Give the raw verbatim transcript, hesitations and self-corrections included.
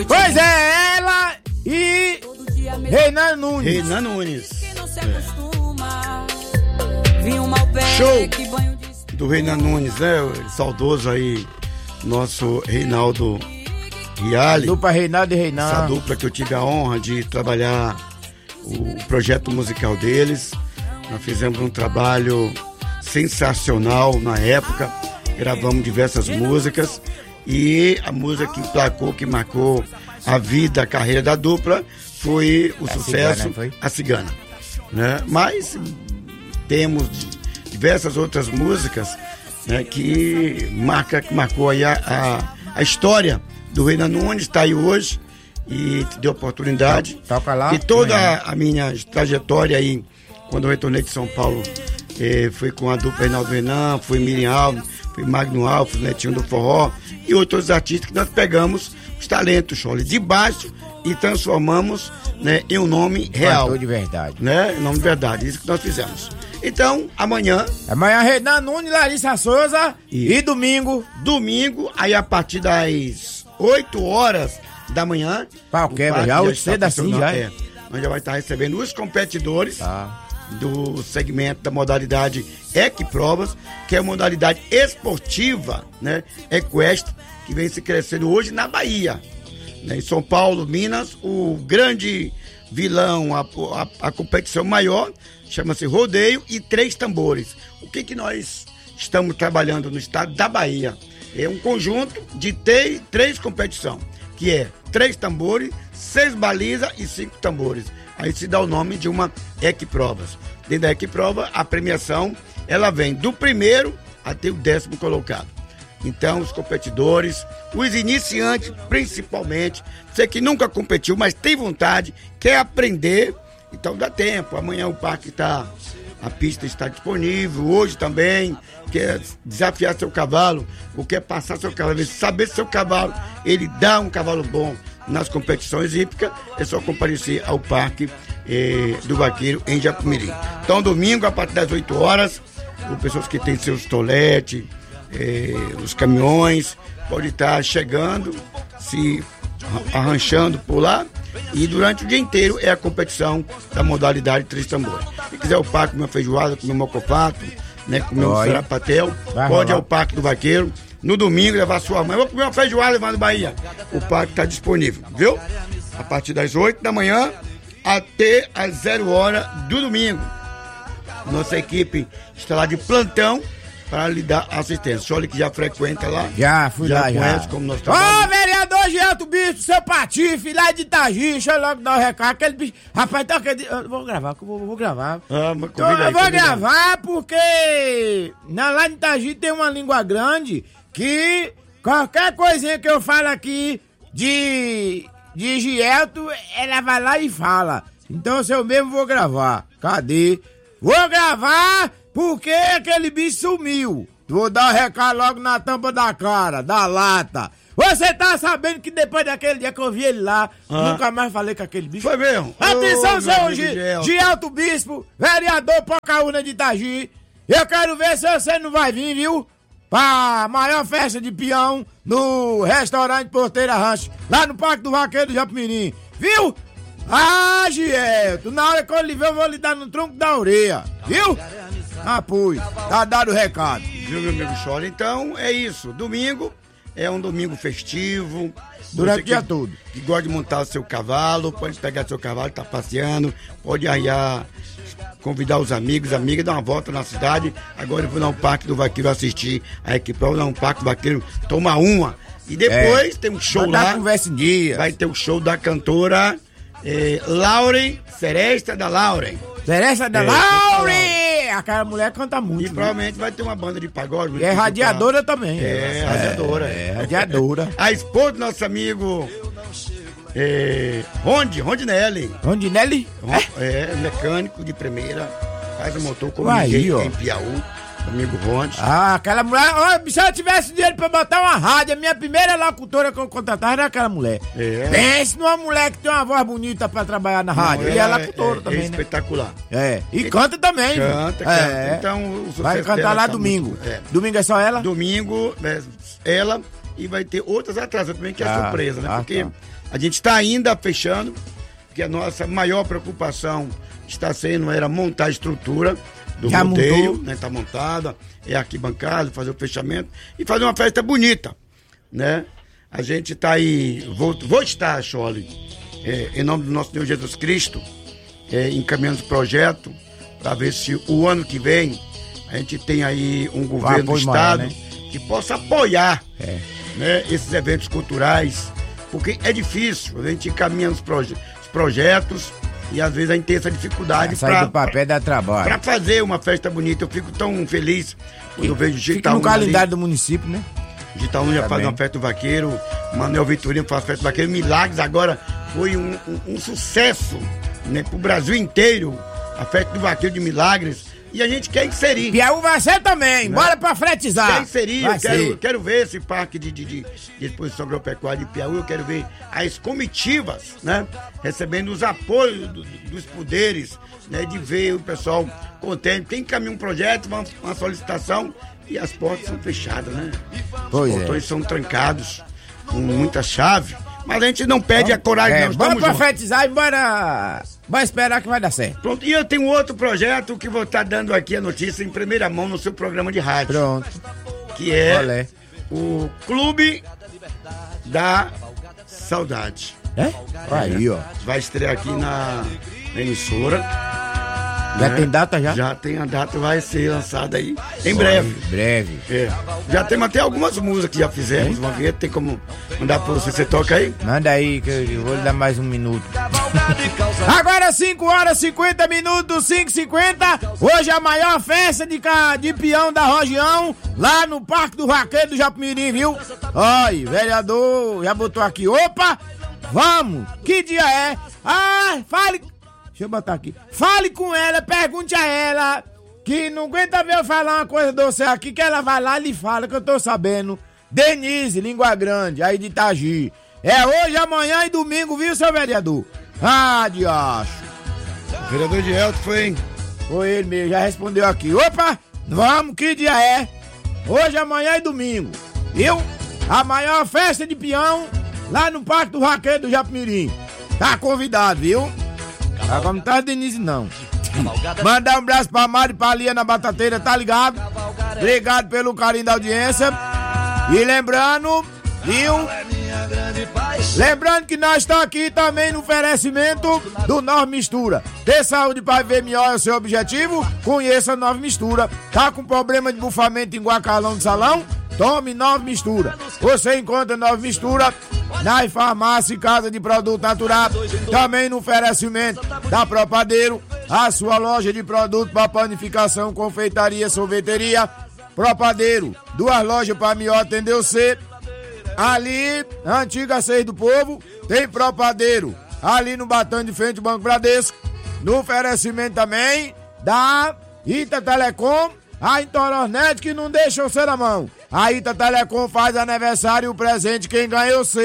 Pois é, ela e Reinan Nunes. Reinan Nunes. É. Show do Reinan Nunes, né? Saudoso aí, nosso Reinaldo Riali. Dupla Reinaldo e Reinan. Essa dupla que eu tive a honra de trabalhar o projeto musical deles. Nós fizemos um trabalho sensacional na época. Gravamos diversas músicas. E a música que emplacou, que marcou a vida, a carreira da dupla foi o a sucesso Cigana, foi? A Cigana, né? Mas temos diversas outras músicas, né, que marca, que marcou aí a, a, a história do Reinan Nunes. Está aí hoje e te deu oportunidade. Toca lá. E toda a, a minha trajetória aí, quando eu retornei de São Paulo, eh, foi com a dupla Reinaldo Reinan, foi Miriam Alves, foi Magno Alves, Netinho do Forró e outros artistas que nós pegamos os talentos, Chole, de baixo e transformamos, né, em um nome real. Cantor de verdade. Né? Em nome de verdade, isso que nós fizemos. Então, amanhã... Amanhã, Reinan Nunes, Larissa Souza e... e domingo... Domingo, aí a partir das oito horas da manhã... Pau quebra, já oito cedo assim, já. É, nós já vai estar recebendo os competidores... Tá. Do segmento da modalidade Equiprovas, que é a modalidade esportiva, né, equestre, que vem se crescendo hoje na Bahia, né, em São Paulo, Minas. O grande vilão, a, a, a competição maior, chama-se rodeio e três tambores. O que que nós estamos trabalhando no estado da Bahia? É um conjunto de três, três competições, que é três tambores, seis balizas e cinco tambores. Aí se dá o nome de uma Equiprovas. Dentro da Equiprova, a premiação, ela vem do primeiro até o décimo colocado. Então, os competidores, os iniciantes, principalmente, você que nunca competiu, mas tem vontade, quer aprender, então dá tempo. Amanhã o parque está, a pista está disponível, hoje também, quer desafiar seu cavalo, ou quer passar seu cavalo, saber se seu cavalo, ele dá um cavalo bom nas competições hípicas, é só comparecer ao Parque eh, do Vaqueiro em Japumirim. Então, domingo, a partir das oito horas, as pessoas que têm seus toletes, eh, os caminhões, pode estar chegando, se arranchando por lá, e durante o dia inteiro é a competição da modalidade três tambores. Se quiser o parque comer uma feijoada, comer um mocopato, né, comer um sarapatel, pode ir ao Parque do Vaqueiro. No domingo, levar sua mãe. Eu vou comer uma feijoada levando Bahia. O parque está disponível, viu? A partir das oito da manhã até as zero hora do domingo. Nossa equipe está lá de plantão para lhe dar assistência. Olha que já frequenta lá. Já, fui já lá, conhece já. Como nós Ô, trabalhamos. vereador Gielto Bispo, seu Patife, lá de Itagi, deixa eu logo dar o recado. Aquele bicho. Rapaz, então aquele. Eu vou gravar, eu vou, vou gravar. Ah, mas então, aí, eu vou convida gravar porque na, lá de Itagi tem uma língua grande que qualquer coisinha que eu falo aqui de, de Gielto, ela vai lá e fala. Então eu mesmo vou gravar. Cadê? Vou gravar porque aquele bicho sumiu. Vou dar o recado logo na tampa da cara, da lata. Você tá sabendo que depois daquele dia que eu vi ele lá, ah. nunca mais falei com aquele bicho? Foi mesmo? Atenção, oh, seu Gielto. Gielto Bispo, vereador Pocaúna de Itagi. Eu quero ver se você não vai vir, viu? Pra maior festa de peão no restaurante Porteira Rancho, lá no Parque do Vaqueiro do Japumirim. Viu? Ah, Gielto, na hora que eu lhe ver, eu vou lhe dar no tronco da orelha. Viu? Ah, pois, tá dado o recado. Viu, meu amigo Chole? Então, é isso. Domingo é um domingo festivo. Durante o dia todo. Que gosta de montar o seu cavalo, pode pegar seu cavalo, tá passeando, pode arriar, convidar os amigos, amigas, dar uma volta na cidade. Agora eu vou no Parque do Vaqueiro assistir a equipe, vou no Parque do Vaqueiro tomar uma. E depois é. tem um show vai lá. Dar conversa em dia. Vai ter o um show da cantora eh, Lauren, Seresta da Lauren. Seresta da é, Lauren! Aquela mulher canta muito. E né? provavelmente vai ter uma banda de pagode. E é radiadora pra... também. É, é, radiadora. É, é radiadora. A esposa do nosso amigo é, Rondi, Rondinelli. Rondinelli? É? é, mecânico de primeira. Faz o motor como Aí, ninguém ó. em Piauí. Amigo Rondi. Ah, aquela mulher. Ó, se eu tivesse dinheiro pra botar uma rádio, a minha primeira locutora que eu contratava era aquela mulher. É. Pense numa mulher que tem uma voz bonita pra trabalhar na rádio. Não, e ela é locutora é, também, é né? espetacular. É. E, e canta também. Canta, viu? canta. É. Então, o sucesso vai cantar lá tá domingo. Muito, é. Domingo é só ela? Domingo, é, ela. E vai ter outras atrasos também, que é ah, surpresa, né? Ah, Porque tá. A gente está ainda fechando, porque a nossa maior preocupação está sendo era montar a estrutura do Já rodeio, montou? né? Tá montada, é arquibancada, fazer o fechamento e fazer uma festa bonita, né? A gente tá aí, vou, vou estar, Chole, é, em nome do nosso Senhor Jesus Cristo, é, encaminhando o projeto para ver se o ano que vem a gente tem aí um governo do apoio estado maior, né? que possa apoiar, É. né, esses eventos culturais, porque é difícil, a gente encaminha os, proje os projetos e às vezes a gente tem essa dificuldade Sair do para papel dá trabalho. para fazer uma festa bonita. Eu fico tão feliz quando eu vejo o Fica Gitaúna no calendário ali. do município, né? Gitaúna já Tá faz bem. uma festa do vaqueiro, Manuel Vitorino faz festa do vaqueiro, Milagres agora foi um, um, um sucesso, né, pro Brasil inteiro, a festa do vaqueiro de Milagres, e a gente quer inserir. Piauí vai ser também, bora pra fretizar. Quer inserir, Vai eu quero, ser. quero ver esse parque de, de, de, de exposição agropecuária de Piauí, eu quero ver as comitivas, né, recebendo os apoios do- dos poderes, né, de ver o pessoal contente. Quem encaminha um projeto, uma, uma solicitação e as portas são fechadas, né? Pois Os é. portões são trancados com muita chave, mas a gente não perde a coragem, É, não. bora Estamos juntos. profetizar e bora, bora esperar que vai dar certo. Pronto, e eu tenho outro projeto que vou estar dando aqui a notícia em primeira mão no seu programa de rádio. Pronto. Que é, Olé. o Clube da Saudade. É? Aí, ó. Vai estrear aqui na, na emissora. Já né? tem data já? Já tem a data, vai ser lançada aí em breve. Breve. É. Já temos até algumas músicas que já fizemos, uma vinheta, tem como mandar pra você, você toca aí? Manda aí que eu vou lhe dar mais um minuto. Agora cinco horas e cinquenta minutos, cinco e cinquenta. Hoje é a maior festa de, ca- de peão da região, lá no Parque do Vaqueiro do Japimirim, viu? Olha, vereador, já botou aqui. Opa, vamos, que dia é? Ah, fale, deixa eu botar aqui. Fale com ela, pergunte a ela, que não aguenta ver eu falar uma coisa de você aqui, que ela vai lá e lhe fala, que eu tô sabendo. Denise, Língua Grande, aí de Itagi. É hoje, amanhã e domingo, viu, seu vereador? Ah, diacho. O vereador de Elton foi, hein? Foi ele mesmo, já respondeu aqui. Opa, vamos, que dia é? Hoje, amanhã e domingo. Viu? A maior festa de peão lá no Parque do Vaqueiro do Japimirim. Tá convidado, viu? Tá como tá a Denise, não. Mandar um abraço pra Mari e pra Lia na Batateira, tá ligado? Obrigado pelo carinho da audiência. E lembrando, viu? Lembrando que nós estamos aqui também no oferecimento do Nova Mistura. Ter saúde para viver melhor é o seu objetivo? Conheça a Nova Mistura. Tá com problema de bufamento em guacalão de salão? Tome Nova Mistura. Você encontra Nova Mistura na farmácia e casa de produto natural. Também no oferecimento da Propadeiro, a sua loja de produto para panificação, confeitaria, sorveteria. Propadeiro, duas lojas para melhor atender você. Ali, na antiga Seis do Povo, tem Propadeiro. Ali no Batão de frente do Banco Bradesco. No oferecimento também da Ita Telecom, a internet que não deixa você na mão. A Ita Telecom faz aniversário e o presente quem ganha é você.